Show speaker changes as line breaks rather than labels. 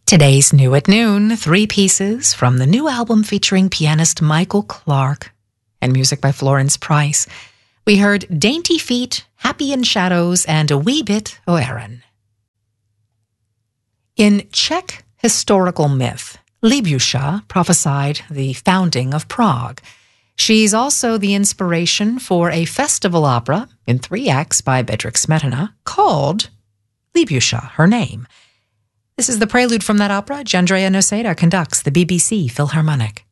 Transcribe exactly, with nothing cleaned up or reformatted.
Today's New at Noon, three pieces from the new album featuring pianist Michael Clark and music by Florence Price. We heard Dainty Feet, Happy in Shadows, and A Wee Bit o' Erin. In Czech historical myth, Libuscha prophesied the founding of Prague. She's also the inspiration for a festival opera in three acts by Bedřich Smetana called Libuscha, her name. This is the prelude from that opera. Jandrea Noceda conducts the B B C Philharmonic.